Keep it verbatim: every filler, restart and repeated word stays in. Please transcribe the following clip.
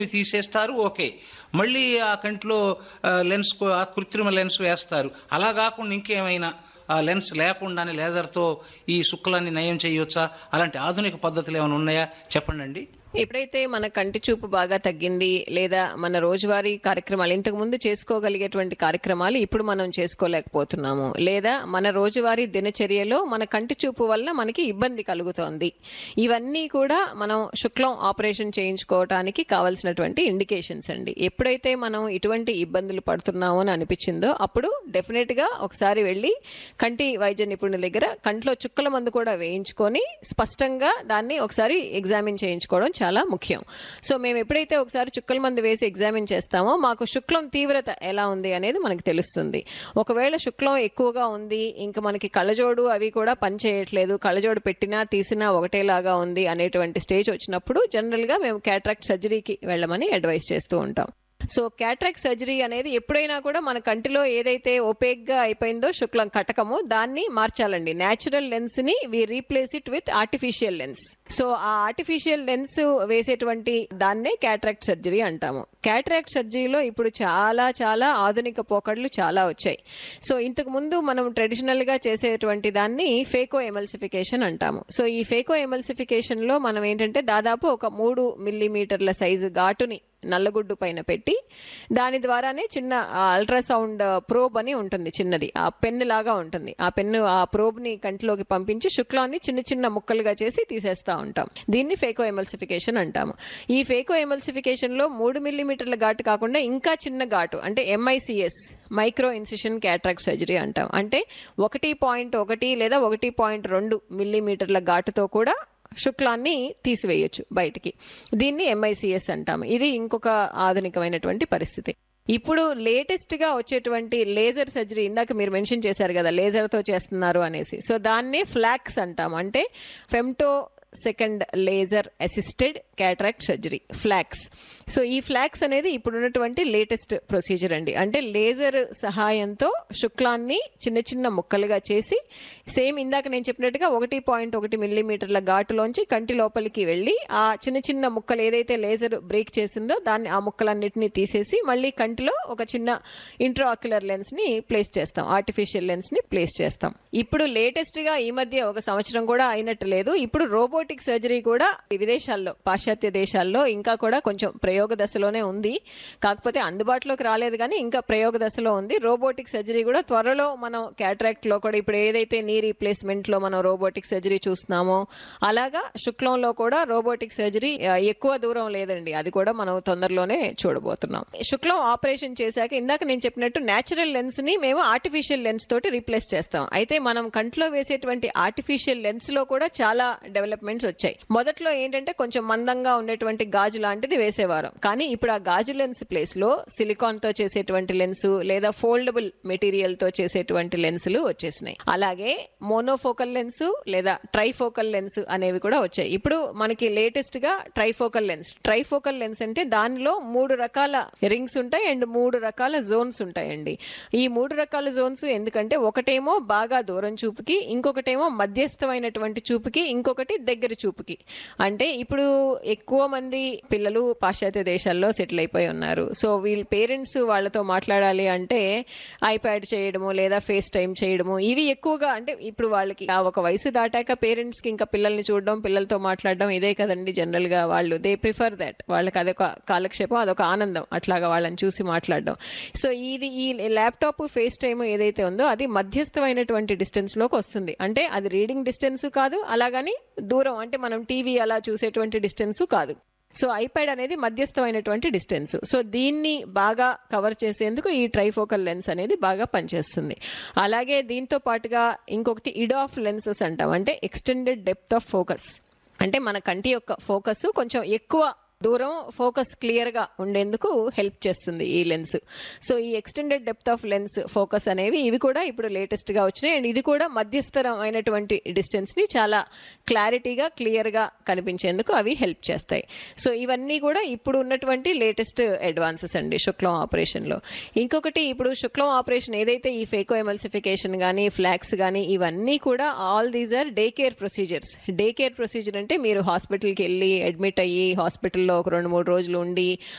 తీసేస్తారు, ఓకే. మళ్ళీ ఆ కంటిలో లెన్స్ కృత్రిమ లెన్స్ వేస్తారు. అలా కాకుండా ఇంకేమైనా ఆ లెన్స్ లేకుండానే లేజర్తో ఈ శుక్లాన్ని నయం చేయొచ్చా? అలాంటి ఆధునిక పద్ధతులు ఏమైనా ఉన్నాయా చెప్పండి. ఎప్పుడైతే మన కంటి చూపు బాగా తగ్గింది లేదా మన రోజువారీ కార్యక్రమాలు ఇంతకు ముందు చేసుకోగలిగేటువంటి కార్యక్రమాలు ఇప్పుడు మనం చేసుకోలేకపోతున్నాము, లేదా మన రోజువారీ దినచర్యలో మన కంటి చూపు వల్ల మనకి ఇబ్బంది కలుగుతోంది, ఇవన్నీ కూడా మనం శుక్లం ఆపరేషన్ చేయించుకోవడానికి కావాల్సినటువంటి ఇండికేషన్స్ అండి. ఎప్పుడైతే మనం ఇటువంటి ఇబ్బందులు పడుతున్నామో అని అనిపించిందో అప్పుడు డెఫినెట్ గా ఒకసారి వెళ్ళి కంటి వైద్య నిపుణుల దగ్గర కంట్లో చుక్కల మందు కూడా వేయించుకొని స్పష్టంగా దాన్ని ఒకసారి ఎగ్జామిన్ చేయించుకోవడం చాలా ముఖ్యం. సో మేము ఎప్పుడైతే ఒకసారి చుక్కల మందు వేసి ఎగ్జామిన్ చేస్తామో మాకు శుక్లం తీవ్రత ఎలా ఉంది అనేది మనకు తెలుస్తుంది. ఒకవేళ శుక్లం ఎక్కువగా ఉంది, ఇంకా మనకి కళ్ళజోడు అవి కూడా పనిచేయట్లేదు, కళ్ళజోడు పెట్టినా తీసినా ఒకటేలాగా ఉంది అనేటువంటి స్టేజ్ వచ్చినప్పుడు జనరల్ గా మేము క్యాట్రాక్ట్ సర్జరీకి వెళ్ళమని అడ్వైస్ చేస్తూ ఉంటాం. సో క్యాట్రాక్ట్ సర్జరీ అనేది ఎప్పుడైనా కూడా మన కంటిలో ఏదైతే ఒపేక్ గా అయిపోయిందో శుక్లం కటకము దాన్ని మార్చాలండి. న్యాచురల్ లెన్స్ ని వి replace it with artificial lens. So ఆ ఆర్టిఫిషియల్ లెన్స్ వేసేటువంటి దాన్నే క్యాట్రాక్ట్ సర్జరీ అంటాము. క్యాట్రాక్ట్ సర్జరీలో ఇప్పుడు చాలా చాలా ఆధునిక పోకడలు చాలా వచ్చాయి. సో ఇంతకు ముందు మనం ట్రెడిషనల్ గా చేసేటువంటి దాన్ని ఫేకో ఎమల్సిఫికేషన్ అంటాము. సో ఈ ఫేకో ఎమల్సిఫికేషన్ లో మనం ఏంటంటే దాదాపు ఒక మూడు మిల్లీమీటర్ల సైజు ఘాటుని నల్లగుడ్డు పైన పెట్టి దాని ద్వారానే చిన్న అల్ట్రాసౌండ్ ప్రోబ్ అని ఉంటుంది, చిన్నది ఆ పెన్ను లాగా ఉంటుంది. ఆ పెన్ను ఆ ప్రోబ్ ని కంటిలోకి పంపించి శుక్లాన్ని చిన్న చిన్న ముక్కలుగా చేసి తీసేస్తా ఉంటాం. దీన్ని ఫేకో ఎమల్సిఫికేషన్ అంటాము. ఈ ఫేకో ఎమల్సిఫికేషన్ లో మూడు మిల్లీమీటర్ల ఘాటు కాకుండా ఇంకా చిన్న ఘాటు అంటే ఎంఐసిఎస్ మైక్రో ఇన్సిషన్ క్యాట్రాక్ట్ సర్జరీ అంటాం. అంటే ఒకటి పాయింట్ ఒకటి లేదా ఒకటి పాయింట్ రెండు మిల్లీమీటర్ల ఘాటుతో కూడా శుక్లాన్ని తీసివేయొచ్చు బయటికి. దీన్ని ఎంఐసిఎస్ అంటాము. ఇది ఇంకొక ఆధునికమైనటువంటి పరిస్థితి. ఇప్పుడు లేటెస్ట్ గా వచ్చేటువంటి లేజర్ సర్జరీ, ఇందాక మీరు మెన్షన్ చేశారు కదా లేజర్ తో చేస్తున్నారు అనేసి, సో దాన్నే ఫ్లాక్స్ అంటాము. అంటే femto second laser assisted cataract surgery, flax. So ఈ ఫ్లాక్స్ అనేది ఇప్పుడు ఉన్నటువంటి లేటెస్ట్ ప్రొసీజర్ అండి. అంటే లేజర్ సహాయంతో శుక్లాన్ని చిన్న చిన్న ముక్కలుగా చేసి సేమ్ ఇందాక నేను చెప్పినట్టుగా ఒకటి పాయింట్ ఒకటి మిల్లీమీటర్ల ఘాటులోంచి కంటి లోపలికి వెళ్ళి ఆ చిన్న చిన్న ముక్కలు ఏదైతే లేజర్ బ్రేక్ చేసిందో దాన్ని ఆ ముక్కలన్నిటినీ తీసేసి మళ్ళీ కంటిలో ఒక చిన్న ఇంట్రాక్యులర్ లెన్స్ ని ప్లేస్ చేస్తాం, ఆర్టిఫిషియల్ లెన్స్ ని ప్లేస్ చేస్తాం. ఇప్పుడు లేటెస్ట్ గా ఈ మధ్య ఒక సంవత్సరం కూడా అయినట్టు లేదు, ఇప్పుడు రోబోటిక్ సర్జరీ కూడా విదేశాల్లో పాశ్చాత్య దేశాల్లో ఇంకా కూడా కొంచెం ప్రయోగ దశలోనే ఉంది. కాకపోతే అందుబాటులోకి రాలేదు కానీ ఇంకా ప్రయోగ దశలో ఉంది. రోబోటిక్ సర్జరీ కూడా త్వరలో మనం క్యాట్రాక్ట్ లో కూడా ఇప్పుడు ఏదైతే నీ రీప్లేస్మెంట్ లో మనం రోబోటిక్ సర్జరీ చూస్తున్నామో అలాగా శుక్లంలో కూడా రోబోటిక్ సర్జరీ ఎక్కువ దూరం లేదండి, అది కూడా మనం తొందరలోనే చూడబోతున్నాం. శుక్లం ఆపరేషన్ చేశాక ఇందాక నేను చెప్పినట్టు న్యాచురల్ లెన్స్ ని మేము ఆర్టిఫిషియల్ లెన్స్ తోటి రీప్లేస్ చేస్తాం. అయితే మనం కంట్లో వేసేటువంటి ఆర్టిఫిషియల్ లెన్స్ లో కూడా చాలా డెవలప్మెంట్స్ వచ్చాయి. మొదట్లో ఏంటంటే కొంచెం మందంగా ఉండేటువంటి గాజు లాంటిది వేసేవారు, కానీ ఇప్పుడు ఆ గాజు లెన్స్ ప్లేస్ లో సిలికాన్ తో చేసేటువంటి లెన్స్ లేదా ఫోల్డబుల్ మెటీరియల్ తో చేసేటువంటి లెన్సులు వచ్చేసినాయి. అలాగే మోనోఫోకల్ లెన్స్ లేదా ట్రైఫోకల్ లెన్స్ అనేవి కూడా వచ్చాయి. ఇప్పుడు మనకి లేటెస్ట్ గా ట్రైఫోకల్ లెన్స్. ట్రైఫోకల్ లెన్స్ అంటే దానిలో మూడు రకాల రింగ్స్ ఉంటాయి అండ్ మూడు రకాల జోన్స్ ఉంటాయండి. ఈ మూడు రకాల జోన్స్ ఎందుకంటే ఒకటేమో బాగా దూరం చూపుకి, ఇంకొకటేమో మధ్యస్థమైనటువంటి చూపుకి, ఇంకొకటి దగ్గర చూపుకి. అంటే ఇప్పుడు ఎక్కువ మంది పిల్లలు పాశ్చాత్య దేశాల్లో సెటిల్ అయిపోయి ఉన్నారు. సో వీళ్ళ పేరెంట్స్ వాళ్ళతో మాట్లాడాలి అంటే ఐప్యాడ్ చేయడము లేదా ఫేస్ టైం చేయడము ఇవి ఎక్కువగా, అంటే ఇప్పుడు వాళ్ళకి ఆ ఒక వయసు దాటాక పేరెంట్స్ కి ఇంకా పిల్లల్ని చూడడం పిల్లలతో మాట్లాడడం ఇదే కదండి జనరల్ గా వాళ్ళు దే ప్రిఫర్ దట్. వాళ్ళకి అదొక కాలక్షేపం, అదొక ఆనందం అట్లాగా వాళ్ళని చూసి మాట్లాడడం. సో ఇది ఈ ల్యాప్టాప్ ఫేస్ టైమ్ ఏదైతే ఉందో అది మధ్యస్థమైనటువంటి డిస్టెన్స్ లోకి వస్తుంది. అంటే అది రీడింగ్ డిస్టెన్స్ కాదు, అలాగని దూరం అంటే మనం టీవీ అలా చూసేటువంటి డిస్టెన్స్ కాదు. సో ఐప్యాడ్ అనేది మధ్యస్థమైనటువంటి డిస్టెన్స్. సో దీన్ని బాగా కవర్ చేసేందుకు ఈ ట్రైఫోకల్ లెన్స్ అనేది బాగా పనిచేస్తుంది. అలాగే దీంతో పాటుగా ఇంకొకటి ఇడాఫ్ లెన్సెస్ అంటాం. అంటే ఎక్స్టెండెడ్ డెప్త్ ఆఫ్ ఫోకస్. అంటే మన కంటి యొక్క ఫోకస్ కొంచెం ఎక్కువ దూరం ఫోకస్ క్లియర్ గా ఉండేందుకు హెల్ప్ చేస్తుంది ఈ లెన్స్. సో ఈ extended depth of lens focus అనేవి ఇవి కూడా ఇప్పుడు లేటెస్ట్ గా వచ్చినాయి. అండ్ ఇది కూడా మధ్యస్థరమైనటువంటి డిస్టెన్స్ ని చాలా క్లారిటీగా క్లియర్ గా కనిపించేందుకు అవి హెల్ప్ చేస్తాయి. సో ఇవన్నీ కూడా ఇప్పుడు ఉన్నటువంటి లేటెస్ట్ అడ్వాన్సెస్ అండి శుక్లం ఆపరేషన్ లో. ఇంకొకటి ఇప్పుడు శుక్లం ఆపరేషన్ ఏదైతే ఈ ఫేకో ఎమల్సిఫికేషన్ గానీ ఫ్లాక్స్ గానీ ఇవన్నీ కూడా all these are day care procedures. Day care procedure అంటే మీరు హాస్పిటల్కి వెళ్ళి అడ్మిట్ అయ్యి హాస్పిటల్లో హాస్పిటల్లో ఒక రెండు మూడు రోజులు ఉండి